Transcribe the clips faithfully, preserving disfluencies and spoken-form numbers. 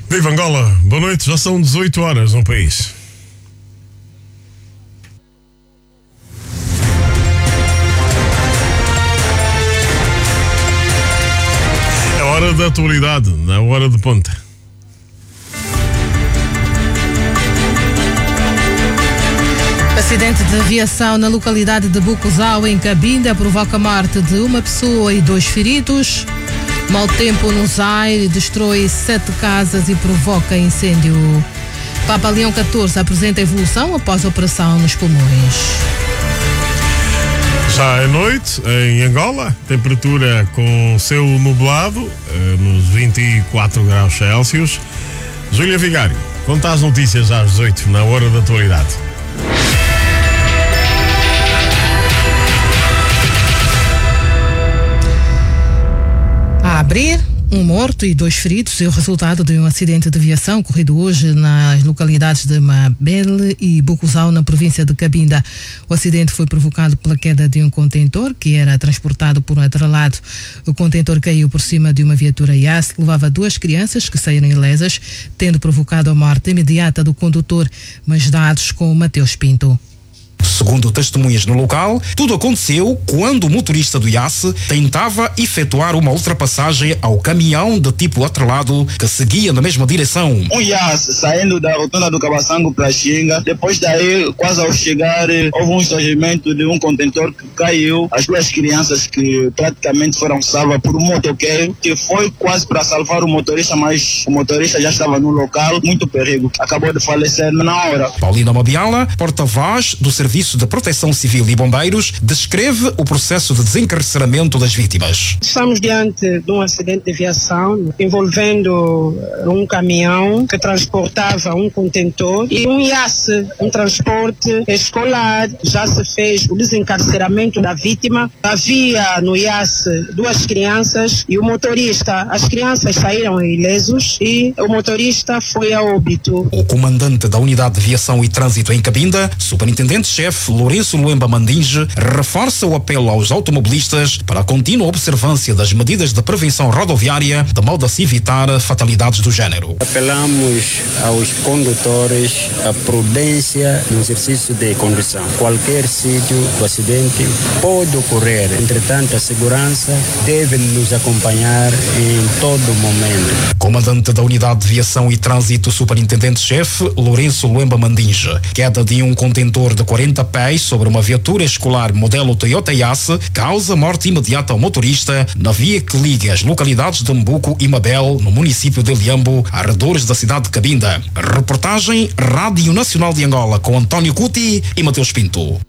Viva Angola, boa noite, já são dezoito horas no país. É hora da atualidade, na hora de ponta. Acidente de aviação na localidade de Bucuzau, em Cabinda, provoca a morte de uma pessoa e dois feridos. Mau tempo no Zaire destrói sete casas e provoca incêndio. Papa Leão catorze apresenta evolução após a operação nos pulmões. Já é noite em Angola, temperatura com céu nublado, nos vinte e quatro graus Celsius. Júlia Vigário, conta as notícias às dezoito, na hora da atualidade. A abrir, um morto e dois feridos é o resultado de um acidente de aviação ocorrido hoje nas localidades de Mabele e Bucuzau, na província de Cabinda. O acidente foi provocado pela queda de um contentor que era transportado por um atrelado. O contentor caiu por cima de uma viatura I A S que levava duas crianças que saíram ilesas, tendo provocado a morte imediata do condutor, mas dados com o Mateus Pinto. Segundo testemunhas no local, tudo aconteceu quando o motorista do I A S tentava efetuar uma ultrapassagem ao caminhão de tipo atrelado que seguia na mesma direção. Um I A S saindo da rotunda do Cabaçango para Xinga, depois daí, quase ao chegar, houve um estranhamento de um contentor que caiu. As duas crianças que praticamente foram salvas por um motoqueiro que foi quase para salvar o motorista, mas o motorista já estava no local, muito perigo. Acabou de falecer na hora. Paulina Mabiala, porta-voz do Serviço de Proteção Civil e Bombeiros, descreve o processo de desencarceramento das vítimas. Estamos diante de um acidente de aviação envolvendo um caminhão que transportava um contentor e um I A S, um transporte escolar. Já se fez o desencarceramento da vítima. Havia no I A S duas crianças e o motorista. As crianças saíram ilesos e o motorista foi a óbito. O comandante da Unidade de Aviação e Trânsito em Cabinda, superintendente-chefe Lourenço Luemba Mandinge, reforça o apelo aos automobilistas para a contínua observância das medidas de prevenção rodoviária, de modo a se evitar fatalidades do género. Apelamos aos condutores a prudência no exercício de condução. Qualquer sítio do acidente pode ocorrer, entretanto a segurança deve nos acompanhar em todo momento. Comandante da Unidade de Aviação e Trânsito, superintendente-chefe Lourenço Luemba Mandinge, queda de um contentor de quarenta pés sobre uma viatura escolar modelo Toyota I A S causa morte imediata ao motorista na via que liga as localidades de Mbuco e Mabel, no município de Liambo, arredores da cidade de Cabinda. Reportagem Rádio Nacional de Angola com António Cuti e Mateus Pinto.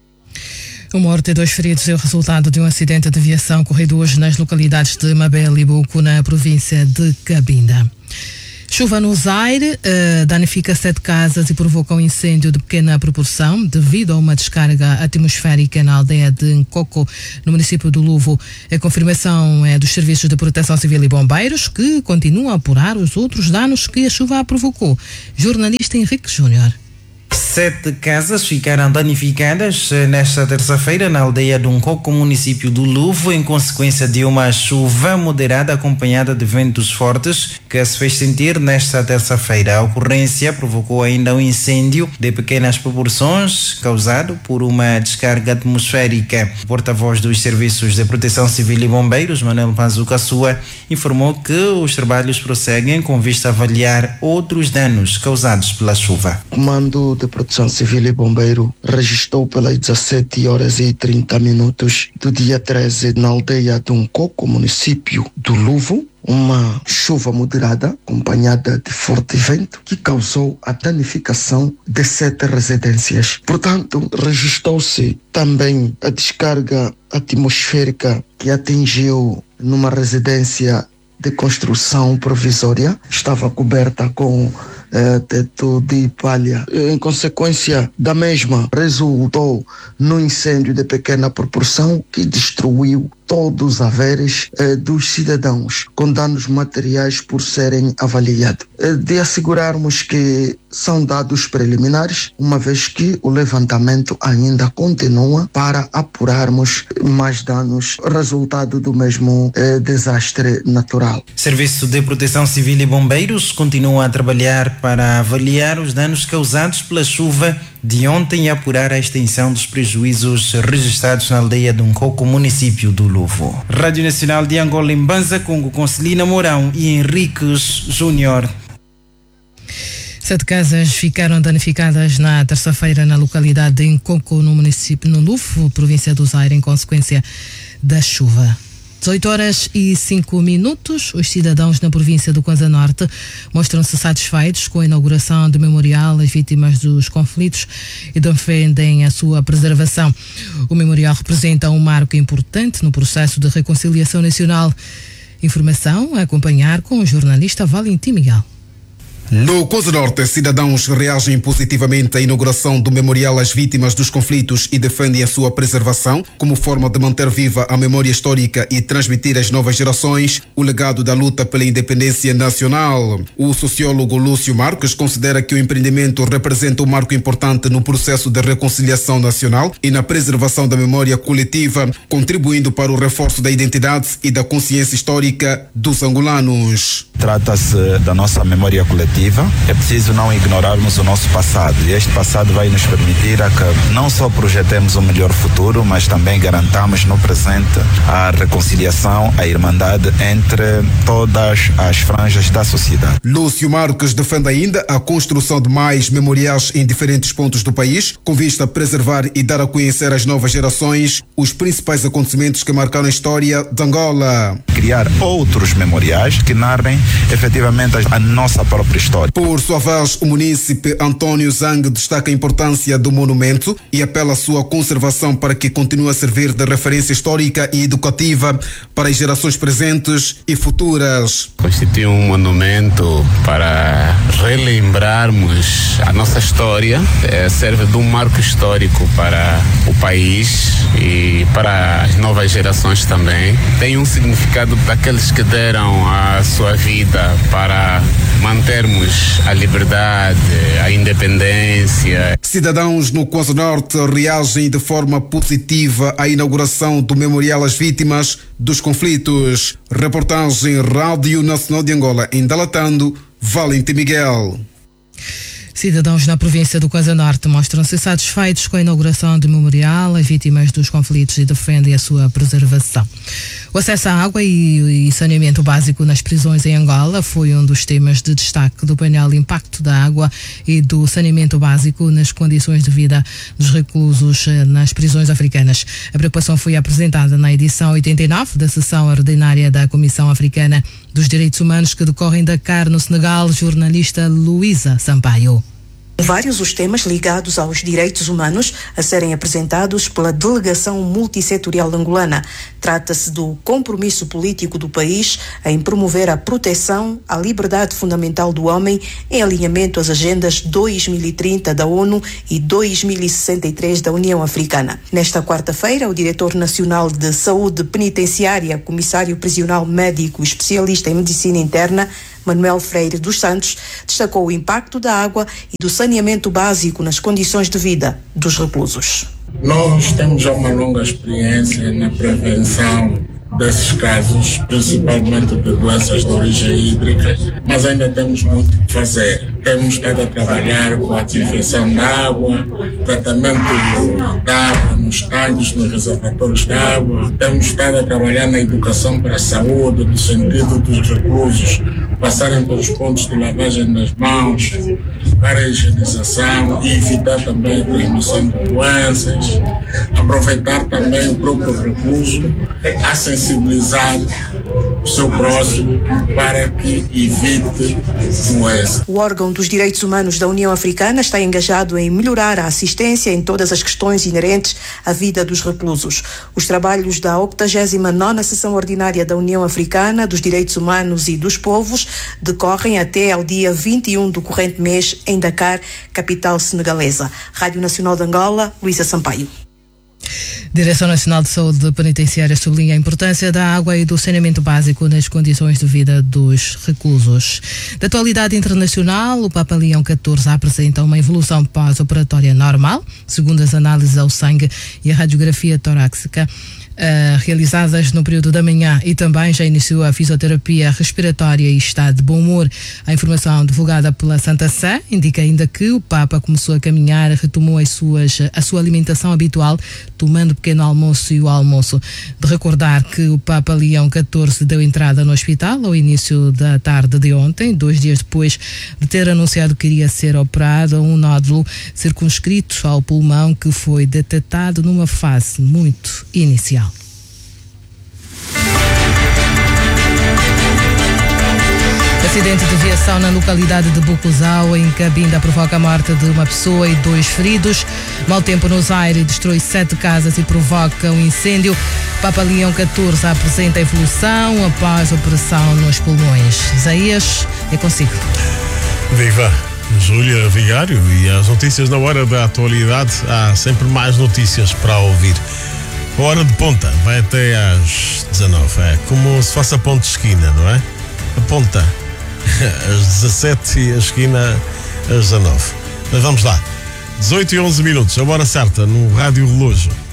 O morto e dois feridos é o resultado de um acidente de aviação ocorrido hoje nas localidades de Mabel e Buco, na província de Cabinda. Chuva no Zaire uh, danifica sete casas e provoca um incêndio de pequena proporção devido a uma descarga atmosférica na aldeia de Nkoko, no município do Luvo. A confirmação é dos Serviços de Proteção Civil e Bombeiros, que continuam a apurar os outros danos que a chuva provocou. Jornalista Henrique Júnior. Sete casas ficaram danificadas nesta terça-feira na aldeia de Nkoko, município do Luvo, em consequência de uma chuva moderada acompanhada de ventos fortes que se fez sentir nesta terça-feira. A ocorrência provocou ainda um incêndio de pequenas proporções causado por uma descarga atmosférica. O porta-voz dos Serviços de Proteção Civil e Bombeiros, Manuel Panzucassua, informou que os trabalhos prosseguem com vista a avaliar outros danos causados pela chuva. Comando de Proteção Civil e Bombeiro registrou pelas dezassete horas e trinta minutos do dia treze na aldeia de Nkoko, município do Luvo, uma chuva moderada acompanhada de forte vento que causou a danificação de sete residências. Portanto, registrou-se também a descarga atmosférica que atingiu numa residência de construção provisória, estava coberta com eh, teto de palha. Em consequência da mesma, resultou num incêndio de pequena proporção que destruiu todos os haveres eh, dos cidadãos com danos materiais por serem avaliados. Eh, de assegurarmos que são dados preliminares, uma vez que o levantamento ainda continua para apurarmos mais danos resultado do mesmo eh, desastre natural. Serviço de Proteção Civil e Bombeiros continua a trabalhar para avaliar os danos causados pela chuva de ontem e apurar a extensão dos prejuízos registrados na aldeia de Uncoco, município do Luvo. Rádio Nacional de Angola em Banza, com Concelina Mourão e Henriques Júnior. Sete casas ficaram danificadas na terça-feira na localidade de Nkonko, no município no Luvo, província do Zaire, em consequência da chuva. dezoito horas e cinco minutos, os cidadãos na província do Kwanza Norte mostram-se satisfeitos com a inauguração do memorial às vítimas dos conflitos e defendem a sua preservação. O memorial representa um marco importante no processo de reconciliação nacional. Informação a acompanhar com o jornalista Valentim Miguel. No Kwanza Norte, cidadãos reagem positivamente à inauguração do Memorial às Vítimas dos Conflitos e defendem a sua preservação como forma de manter viva a memória histórica e transmitir às novas gerações o legado da luta pela independência nacional. O sociólogo Lúcio Marques considera que o empreendimento representa um marco importante no processo de reconciliação nacional e na preservação da memória coletiva, contribuindo para o reforço da identidade e da consciência histórica dos angolanos. Trata-se da nossa memória coletiva. É preciso não ignorarmos o nosso passado, e este passado vai nos permitir a que não só projetemos um melhor futuro, mas também garantamos no presente a reconciliação, a irmandade entre todas as franjas da sociedade. Lúcio Marques defende ainda a construção de mais memoriais em diferentes pontos do país, com vista a preservar e dar a conhecer às novas gerações os principais acontecimentos que marcaram a história de Angola. Criar outros memoriais que narrem efetivamente a nossa própria história. Por sua vez, o munícipe António Zang destaca a importância do monumento e apela à sua conservação para que continue a servir de referência histórica e educativa para as gerações presentes e futuras. Constitui um monumento para relembrarmos a nossa história, é, serve de um marco histórico para o país e para as novas gerações também. Tem um significado daqueles que deram a sua vida para mantermos a liberdade, a independência. Cidadãos no Kwanza Norte reagem de forma positiva à inauguração do Memorial às Vítimas dos Conflitos. Reportagem Rádio Nacional de Angola, em Dalatando, Valentim Miguel. Cidadãos na província do Kwanza Norte mostram-se satisfeitos com a inauguração do memorial às vítimas dos conflitos e defendem a sua preservação. O acesso à água e, e saneamento básico nas prisões em Angola foi um dos temas de destaque do painel Impacto da Água e do Saneamento Básico nas condições de vida dos reclusos nas prisões africanas. A preocupação foi apresentada na edição oitenta e nove da sessão ordinária da Comissão Africana dos Direitos Humanos que decorre em Dakar, no Senegal. Jornalista Luísa Sampaio. Vários os temas ligados aos direitos humanos a serem apresentados pela delegação multissetorial angolana. Trata-se do compromisso político do país em promover a proteção à liberdade fundamental do homem em alinhamento às agendas dois mil e trinta da ONU e dois mil e sessenta e três da União Africana. Nesta quarta-feira, o diretor nacional de saúde penitenciária, comissário prisional médico especialista em medicina interna, Manuel Freire dos Santos, destacou o impacto da água e do saneamento básico nas condições de vida dos reclusos. Nós temos já uma longa experiência na prevenção desses casos, principalmente de doenças de origem hídrica, mas ainda temos muito que fazer. Temos estado a trabalhar com a desinfecção da água, tratamento da água nos tanques, nos reservatórios de água. Temos estado a trabalhar na educação para a saúde, no sentido dos reclusos passarem pelos pontos de lavagem das mãos, para a higienização e evitar também a transmissão de doenças. Aproveitar também o próprio recluso a sensibilizar o seu próximo para que evite doença. O órgão dos direitos humanos da União Africana está engajado em melhorar a assistência em todas as questões inerentes à vida dos reclusos. Os trabalhos da octagésima nona Sessão Ordinária da União Africana dos Direitos Humanos e dos Povos decorrem até ao dia vinte e um do corrente mês em Dakar, capital senegalesa. Rádio Nacional de Angola, Luísa Sampaio. Direção Nacional de Saúde Penitenciária sublinha a importância da água e do saneamento básico nas condições de vida dos reclusos. Da atualidade internacional, o Papa Leão catorze apresenta uma evolução pós-operatória normal, segundo as análises ao sangue e a radiografia torácica Uh, realizadas no período da manhã, e também já iniciou a fisioterapia respiratória e está de bom humor. A informação divulgada pela Santa Sé indica ainda que o Papa começou a caminhar, retomou as suas, a sua alimentação habitual, tomando pequeno almoço e o almoço. De recordar que o Papa Leão catorze deu entrada no hospital ao início da tarde de ontem, dois dias depois de ter anunciado que iria ser operado um nódulo circunscrito ao pulmão que foi detectado numa fase muito inicial. Acidente de viação na localidade de Bucuzau, em Cabinda, provoca a morte de uma pessoa e dois feridos. Mau tempo no Zaire destrói sete casas e provoca um incêndio. Papa Leão catorze apresenta evolução após operação nos pulmões. Isaías, é consigo. Viva! Júlia Vigário, e as notícias na hora da atualidade. Há sempre mais notícias para ouvir. A hora de ponta vai até às dezanove. É como se fosse a ponte de esquina, não é? A ponta às dezassete e a esquina às dezanove. Mas vamos lá. dezoito e onze minutos, a hora certa no Rádio Relógio.